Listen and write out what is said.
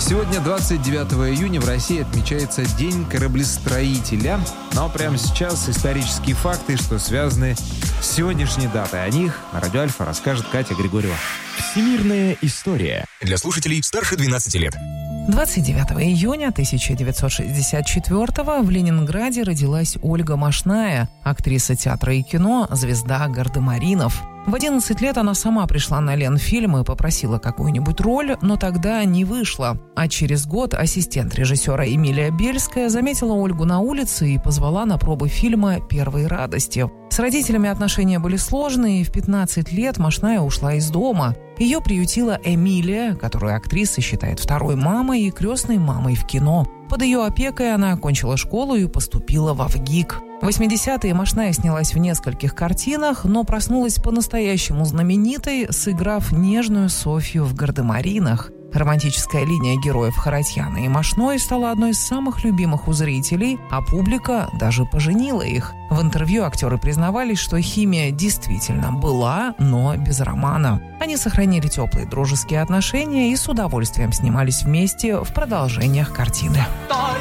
Сегодня, 29 июня, в России отмечается День кораблестроителя. Но прямо сейчас исторические факты, что связаны с сегодняшней датой. О них на Радио Альфа расскажет Катя Григорьева. Всемирная история. Для слушателей старше 12 лет. 29 июня 1964 в Ленинграде родилась Ольга Машная, актриса театра и кино, звезда «Гардемаринов». В 11 лет она сама пришла на Ленфильм и попросила какую-нибудь роль, но тогда не вышла. А через год ассистент режиссера Эмилия Бельская заметила Ольгу на улице и позвала на пробы фильма «Первые радости». С родителями отношения были сложные, и в 15 лет Машная ушла из дома. Ее приютила Эмилия, которую актриса считает второй мамой и крестной мамой в кино. Под ее опекой она окончила школу и поступила во ВГИК. В 80-е Машная снялась в нескольких картинах, но проснулась по-настоящему знаменитой, сыграв нежную Софью в «Гардемаринах». Романтическая линия героев Харатьяна и Машной стала одной из самых любимых у зрителей, а публика даже поженила их. В интервью актеры признавались, что химия действительно была, но без романа. Они сохранили теплые дружеские отношения и с удовольствием снимались вместе в продолжениях картины.